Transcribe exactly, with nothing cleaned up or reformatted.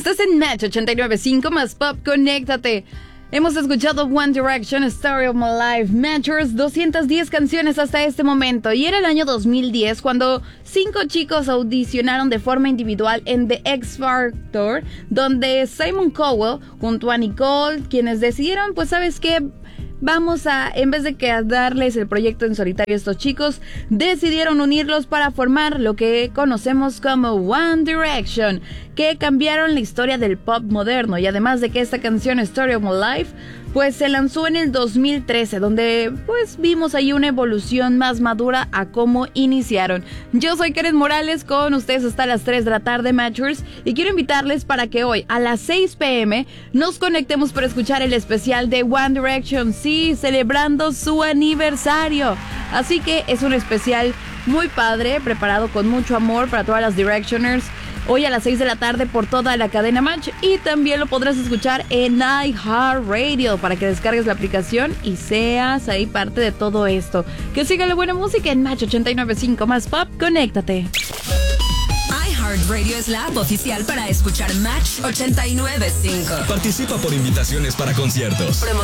Estás en Match ochenta y nueve punto cinco más Pop, conéctate. Hemos escuchado One Direction, Story of My Life, Matchers, doscientas diez canciones hasta este momento. Y era el año dos mil diez cuando cinco chicos audicionaron de forma individual en The X Factor, donde Simon Cowell junto a Nicole, quienes decidieron, pues sabes qué, vamos a, en vez de que a darles el proyecto en solitario a estos chicos, decidieron unirlos para formar lo que conocemos como One Direction, que cambiaron la historia del pop moderno. Y además de que esta canción, Story of My Life, pues se lanzó en el dos mil trece, donde pues vimos ahí una evolución más madura a cómo iniciaron. Yo soy Karen Morales, con ustedes hasta las tres de la tarde, Matchers, y quiero invitarles para que hoy a las seis pm nos conectemos para escuchar el especial de One Direction, sí, celebrando su aniversario. Así que es un especial muy padre, preparado con mucho amor para todas las Directioners. Hoy a las seis de la tarde por toda la cadena Match, y también lo podrás escuchar en iHeartRadio para que descargues la aplicación y seas ahí parte de todo esto. Que siga la buena música en Match ochenta y nueve punto cinco más Pop, conéctate. iHeartRadio es la app oficial para escuchar Match ochenta y nueve punto cinco. Participa por invitaciones para conciertos, promociones